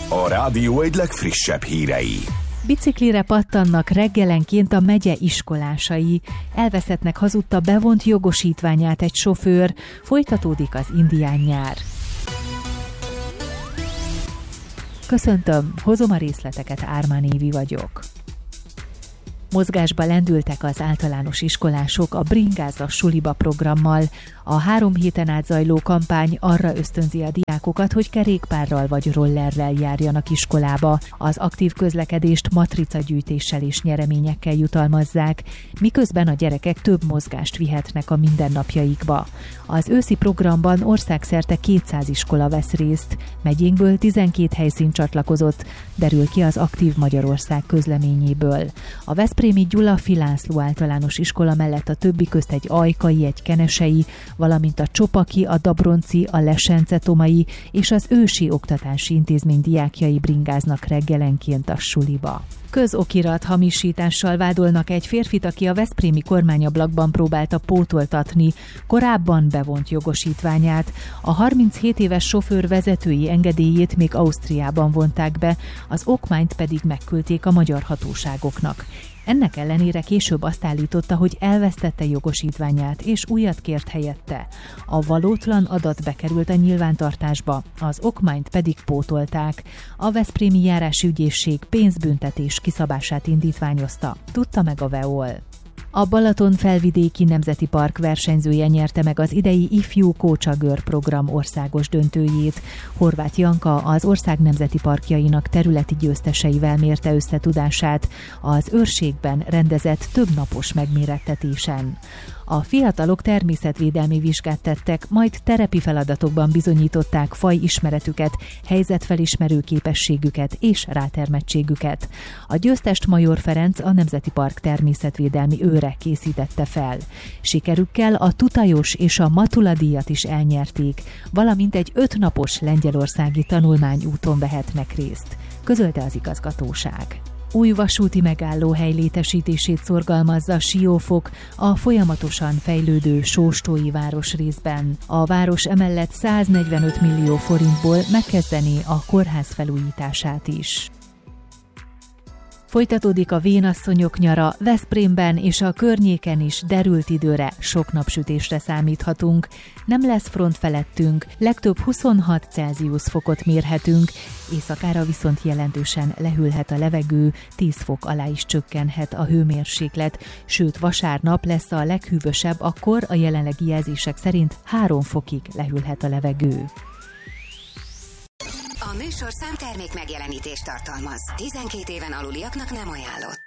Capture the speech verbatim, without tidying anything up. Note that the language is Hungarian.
A rádió egy legfrissebb hírei. Biciklire pattannak reggelenként a megye iskolásai. Elveszettnek hazudta bevont jogosítványát egy sofőr. Folytatódik az indián nyár. Köszöntöm, hozom a részleteket, Ármán Évi vagyok. Mozgásba lendültek az általános iskolások a Bringázz a suliba programmal. A három héten át zajló kampány arra ösztönzi a diákokat, hogy kerékpárral vagy rollerrel járjanak iskolába. Az aktív közlekedést matricagyűjtéssel és nyereményekkel jutalmazzák, miközben a gyerekek több mozgást vihetnek a mindennapjaikba. Az őszi programban országszerte kétszáz iskola vesz részt, megyénkből tizenkét helyszín csatlakozott, derül ki az Aktív Magyarország közleményéből. A veszprémi Gyula Filászló általános iskola mellett a többi közt egy ajkai, egy kenesei, valamint a Csopaki, a Dabronci, a Lesence-Tomai és az Ősi Oktatási Intézmény diákjai bringáznak reggelenként a suliba. Közokirat hamisítással vádolnak egy férfit, aki a veszprémi kormányablakban próbálta pótoltatni korábban bevont jogosítványát. A harminchét éves sofőr vezetői engedélyét még Ausztriában vonták be, az okmányt pedig megküldték a magyar hatóságoknak. Ennek ellenére később azt állította, hogy elvesztette jogosítványát, és újat kért helyette. A valótlan adat bekerült a nyilvántartásba, az okmányt pedig pótolták. A veszprémi járási ügyészség pénzbüntetés kiszabását indítványozta, tudta meg a vé e o el. A Balaton felvidéki nemzeti park versenyzője nyerte meg az idei ifjú Kócsagör program országos döntőjét. Horváth Janka az ország nemzeti parkjainak területi győzteseivel mérte összetudását az őrségben rendezett többnapos megmérettetésen. A fiatalok természetvédelmi vizsgát tettek, majd terepi feladatokban bizonyították fajismeretüket, helyzetfelismerő képességüket és rátermettségüket. A győztest Major Ferenc, a Nemzeti Park természetvédelmi őre készítette fel. Sikerükkel a Tutajos és a Matula díjat is elnyerték, valamint egy ötnapos lengyelországi tanulmányúton vehetnek részt, közölte az igazgatóság. Új vasúti megállóhely létesítését szorgalmazza Siófok a folyamatosan fejlődő Sóstói városrészben. A város emellett száznegyvenöt millió forintból megkezdené a kórház felújítását is. Folytatódik a vénasszonyok nyara, Veszprémben és a környéken is derült időre, sok napsütésre számíthatunk. Nem lesz front felettünk, legtöbb huszonhat Celsius fokot mérhetünk, éjszakára viszont jelentősen lehűlhet a levegő, tíz fok alá is csökkenhet a hőmérséklet, sőt vasárnap lesz a leghűvösebb, akkor a jelenlegi jelzések szerint három fokig lehűlhet a levegő. A műsor számtermék megjelenítést tartalmaz. tizenkét éven aluliaknak nem ajánlott.